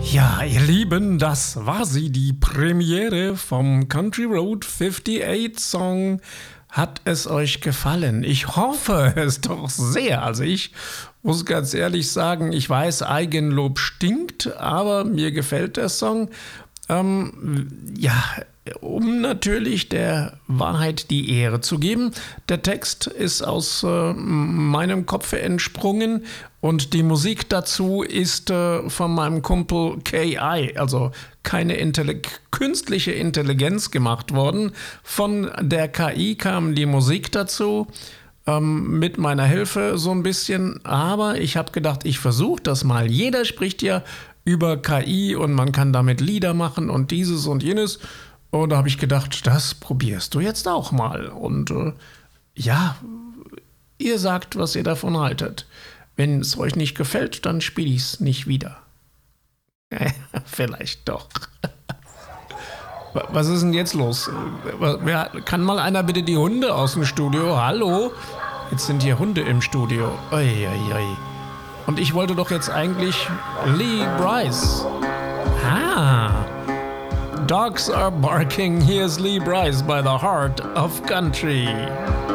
Ja, ihr Lieben, das war sie, die Premiere vom Country Road 58 Song. Hat es euch gefallen? Ich hoffe es doch sehr. Also ich muss ganz ehrlich sagen, ich weiß, Eigenlob stinkt, aber mir gefällt der Song. Ja, um natürlich der Wahrheit die Ehre zu geben. Der Text ist aus meinem Kopfe entsprungen und die Musik dazu ist von meinem Kumpel KI, also keine künstliche Intelligenz gemacht worden. Von der KI kam die Musik dazu, mit meiner Hilfe so ein bisschen, aber ich habe gedacht, ich versuche das mal. Jeder spricht ja über KI und man kann damit Lieder machen und dieses und jenes. Und da habe ich gedacht, das probierst du jetzt auch mal. Und ja, ihr sagt, was ihr davon haltet. Wenn es euch nicht gefällt, dann spiele ich es nicht wieder. Vielleicht doch. Was ist denn jetzt los? Kann mal einer bitte die Hunde aus dem Studio? Hallo? Jetzt sind hier Hunde im Studio. Uiuiui. Und ich wollte doch jetzt eigentlich Lee Brice. Dogs are barking. Here's Lee Brice by the heart of country.